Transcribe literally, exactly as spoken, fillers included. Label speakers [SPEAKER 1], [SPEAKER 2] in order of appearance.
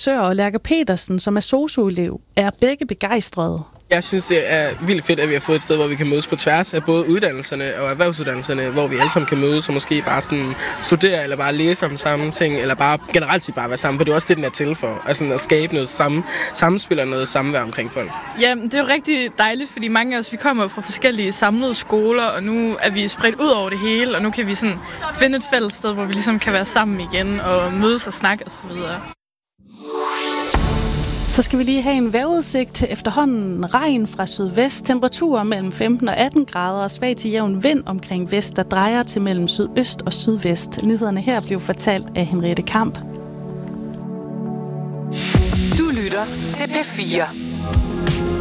[SPEAKER 1] Søer og Lærke Petersen, som er sosu-elev, er begge begejstrede.
[SPEAKER 2] Jeg synes, det er vildt fedt, at vi har fået et sted, hvor vi kan mødes på tværs af både uddannelserne og erhvervsuddannelserne, hvor vi alle sammen kan mødes og måske bare sådan studere eller bare læse om samme ting, eller bare generelt set bare være sammen, for det er også det, den er til for, altså at skabe noget samme, samspil og noget samvær omkring folk.
[SPEAKER 3] Ja, det er jo rigtig dejligt, fordi mange af os, vi kommer fra forskellige samlede skoler, og nu er vi spredt ud over det hele, og nu kan vi sådan finde et fælles sted, hvor vi ligesom kan være sammen igen og mødes og snakke osv.
[SPEAKER 1] Så skal vi lige have en vejrudsigt til efterhånden regn fra sydvest, temperaturer mellem femten og atten grader og svag til jævn vind omkring vest, der drejer til mellem sydøst og sydvest. Nyhederne her blev fortalt af Henriette Kamp.
[SPEAKER 4] Du lytter til P fire.